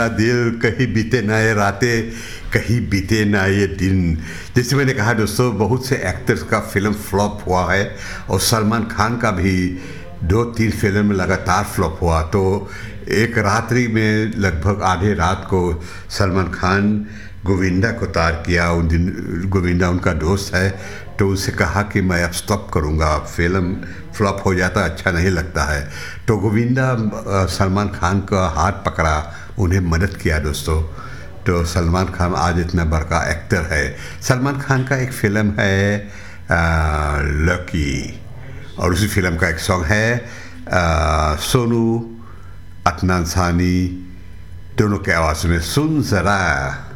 दिल कहीं बीते ना ये रातें, कहीं बीते ना ये दिन। जैसे मैंने कहा दोस्तों, बहुत से एक्टर्स का फिल्म फ्लॉप हुआ है और सलमान खान का भी 2-3 फिल्म लगातार फ्लॉप हुआ। तो एक रात्रि में लगभग आधे रात को सलमान खान गोविंदा को तार किया। उन दिन गोविंदा उनका दोस्त है, तो उससे कहा कि मैं अब स्टॉप करूँगा, फिल्म फ्लॉप हो जाता अच्छा नहीं लगता है। तो गोविंदा सलमान खान का हाथ पकड़ा, उन्हें मदद किया दोस्तों। तो सलमान खान आज इतना बड़ा एक्टर है। सलमान खान का एक फ़िल्म है लकी, और उसी फिल्म का एक सॉन्ग है सोनू अदनान सानी दोनों के आवाज़ में, सुन ज़रा।